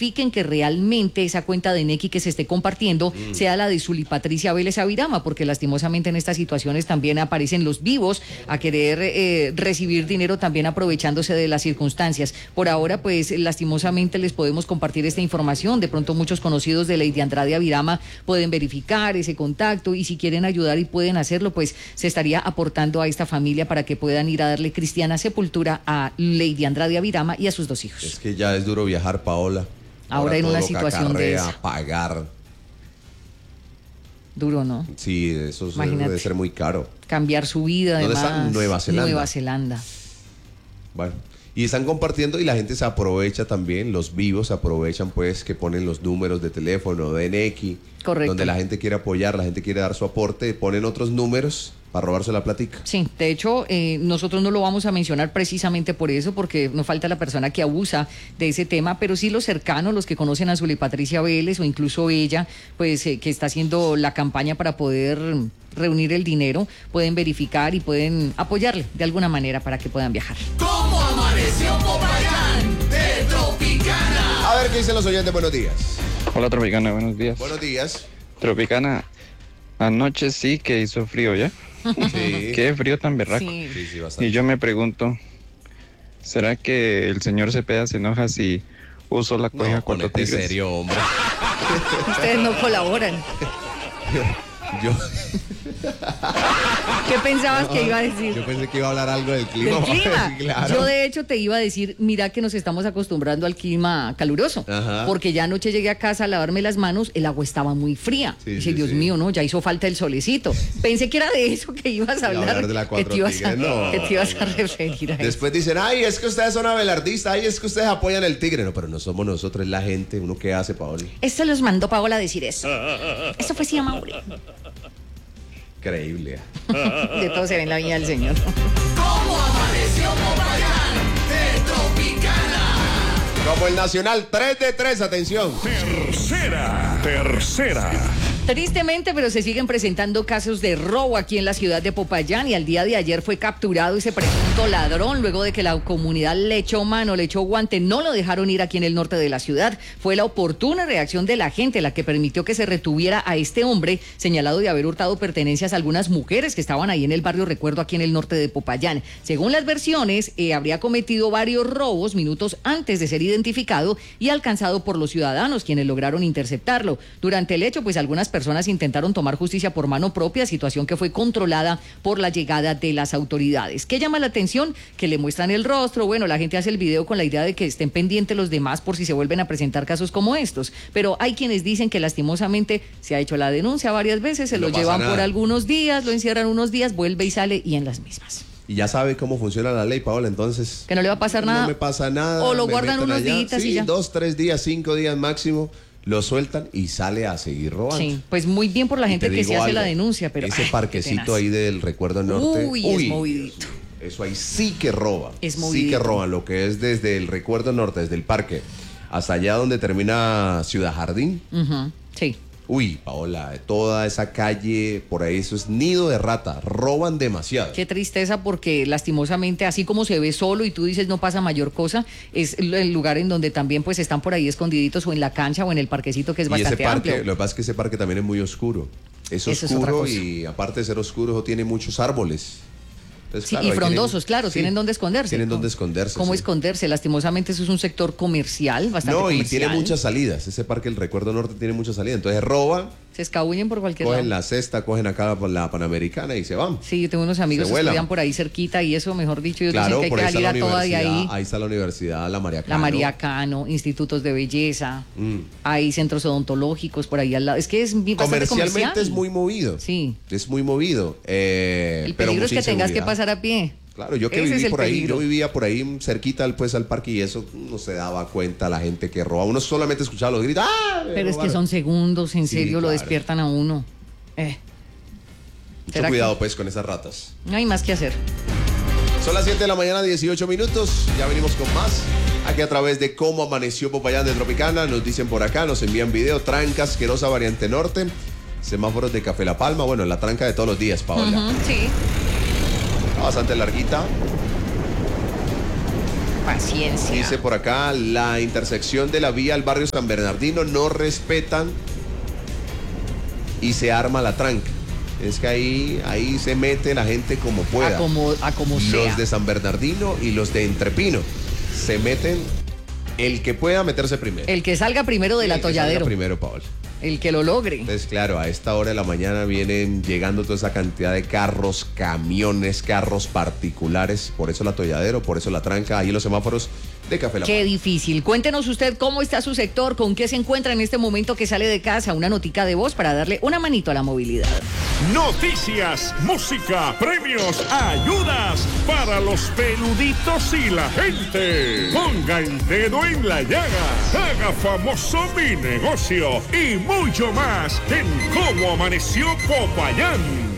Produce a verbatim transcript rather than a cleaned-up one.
verifiquen que realmente esa cuenta de Nequi que se esté compartiendo mm. sea la de Zuli Patricia Vélez Avirama, porque lastimosamente en estas situaciones también aparecen los vivos a querer eh, recibir dinero también aprovechándose de las circunstancias. Por ahora, pues lastimosamente les podemos compartir esta información. De pronto muchos conocidos de Lady Andrade Avirama pueden verificar ese contacto y si quieren ayudar y pueden hacerlo, pues se estaría aportando a esta familia para que puedan ir a darle cristiana sepultura a Lady Andrade Avirama y a sus dos hijos. Es que ya es duro viajar, Paola. Ahora, Ahora en una situación de esa. Pagar. Duro, ¿no? Sí, eso Imagínate. debe ser muy caro. Cambiar su vida, ¿Dónde además. está? Nueva Zelanda. Nueva Zelanda. Bueno, y están compartiendo y la gente se aprovecha también, los vivos aprovechan pues que ponen los números de teléfono, de Nequi. Correcto. Donde la gente quiere apoyar, la gente quiere dar su aporte, ponen otros números para robarse la platica. Sí, de hecho, eh, nosotros no lo vamos a mencionar precisamente por eso, porque no falta la persona que abusa de ese tema, pero sí los cercanos, los que conocen a Zuli Patricia Vélez o incluso ella, pues eh, que está haciendo la campaña para poder reunir el dinero, pueden verificar y pueden apoyarle de alguna manera para que puedan viajar. ¿Cómo amaneció Popayán de Tropicana? A ver qué dicen los oyentes, buenos días. Hola Tropicana, buenos días. Buenos días. Tropicana, anoche sí que hizo frío, ¿ya? Sí. Qué frío tan berraco. Sí. Sí, sí, bastante. Y yo me pregunto, ¿será que el señor Cepeda se enoja si uso la cueja No, cuando ponete tigres? serio, hombre. Ustedes no colaboran. Yo... ¿Qué pensabas no, que iba a decir? Yo pensé que iba a hablar algo del clima. ¿Del clima? Claro. Yo de hecho te iba a decir, mira que nos estamos acostumbrando al clima caluroso. Ajá. Porque ya anoche llegué a casa a lavarme las manos, el agua estaba muy fría. Sí, Dije, sí, Dios sí. mío, no, ya hizo falta el solecito. Pensé que era de eso que ibas a hablar. hablar de la que, te ibas a, no. que te ibas a referir a eso. Después dicen, ay, es que ustedes son abelardistas, ay, es que ustedes apoyan el tigre. No, pero no somos nosotros, es la gente. ¿Uno qué hace, Paola? Eso los mandó Paola a decir eso. Eso fue Cia Mauri. Increíble. De todo se ve en la viña del Señor. ¿Cómo amaneció Popayán de Tropicana? Como el Nacional, tres de tres, atención. Tercera, tercera. Tristemente, pero se siguen presentando casos de robo aquí en la ciudad de Popayán y al día de ayer fue capturado ese presunto ladrón luego de que la comunidad le echó mano, le echó guante, no lo dejaron ir aquí en el norte de la ciudad. Fue la oportuna reacción de la gente la que permitió que se retuviera a este hombre señalado de haber hurtado pertenencias a algunas mujeres que estaban ahí en el barrio Recuerdo aquí en el norte de Popayán. Según las versiones, eh, habría cometido varios robos minutos antes de ser identificado y alcanzado por los ciudadanos, quienes lograron interceptarlo. Durante el hecho, pues algunas personas intentaron tomar justicia por mano propia, situación que fue controlada por la llegada de las autoridades. ¿Qué llama la atención? Que le muestran el rostro. Bueno, la gente hace el video con la idea de que estén pendientes los demás por si se vuelven a presentar casos como estos. Pero hay quienes dicen que lastimosamente se ha hecho la denuncia varias veces, se No lo pasa llevan nada. por algunos días, lo encierran unos días, vuelve y sale y en las mismas. Y ya sabe cómo funciona la ley, Paola, entonces... Que no le va a pasar no nada. No me pasa nada. O lo me guardan meten unos allá. días sí, y ya. dos, tres días, cinco días máximo, lo sueltan y sale a seguir robando. Sí, pues muy bien por la Y gente te que se digo hace algo, la denuncia, pero... ese ay, qué parquecito tenaz. ahí del Recuerdo Norte... Uy, es movidito. Eso ahí sí que roba. Es sí movidito. que roban, lo que es desde el Recuerdo Norte, desde el parque, hasta allá donde termina Ciudad Jardín. Uh-huh, sí. Uy, Paola, toda esa calle, por ahí eso es nido de rata, roban demasiado. Qué tristeza porque lastimosamente así como se ve solo y tú dices no pasa mayor cosa, es el lugar en donde también pues están por ahí escondiditos o en la cancha o en el parquecito que es Y ese bastante parque, amplio. lo que pasa es que ese parque también es muy oscuro. Es Eso es otra oscuro cosa. y aparte de ser oscuro tiene muchos árboles. Entonces, Sí, claro, y ahí frondosos, tienen- claro, sí, tienen donde esconderse. Tienen ¿Cómo- donde esconderse. ¿Cómo sí. esconderse? Lastimosamente eso es un sector comercial, bastante No, y comercial. tiene muchas salidas. Ese parque, el Recuerdo Norte, tiene muchas salidas. Entonces roban, Se escabullen por cualquier cogen lado. la cesta, cogen acá por la Panamericana y se van. Sí, yo tengo unos amigos Se que vuelan. estudian por ahí cerquita y eso, mejor dicho, ellos Claro, dicen que por hay ahí que está salir la a toda de universidad. ahí. Ahí está la universidad, la María La Cano. María Cano, institutos de belleza, Mm. hay centros odontológicos por ahí al lado. Es que es bastante Comercialmente comercial. es muy movido. Sí. Es muy movido. eh, El pero peligro es mucha que tengas que inseguridad. pasar a pie. Claro, yo que Ese es viví el por ahí, peligro. yo vivía por ahí cerquita al, pues, al parque y eso no se daba cuenta la gente que roba. Uno solamente escuchaba los gritos. ¡Ah! Pero es que robaron! son segundos, en Sí, serio, lo claro. despiertan a uno. Eh, Mucho ¿será cuidado que- pues con esas ratas. no hay más que hacer. Son las siete de la mañana, dieciocho minutos. Ya venimos con más. Aquí a través de Cómo Amaneció Popayán de Tropicana. Nos dicen por acá, nos envían video. Tranca asquerosa variante norte. Semáforos de Café La Palma. Bueno, la tranca de todos los días, Paola. Ujú, sí. Está bastante larguita. Paciencia. Dice por acá, la intersección de la vía al barrio San Bernardino no respetan y se arma la tranca. Es que ahí, ahí se mete la gente como pueda. A como, a como sea. Los de San Bernardino y los de Entrepino. Se meten el que pueda meterse primero. El que salga primero del Sí, el que salga atolladero. primero, Paola. El que lo logre. Entonces, claro, a esta hora de la mañana vienen llegando toda esa cantidad de carros, camiones, carros particulares. Por eso el atolladero, por eso la tranca. Ahí los semáforos de Café La Qué Paz. difícil. Cuéntenos usted cómo está su sector, con qué se encuentra en este momento que sale de casa. Una notica de voz para darle una manito a la movilidad. Noticias, música, premios, ayudas para los peluditos y la gente. Ponga el dedo en la llaga. Haga famoso mi negocio y mucho más en Cómo Amaneció Popayán.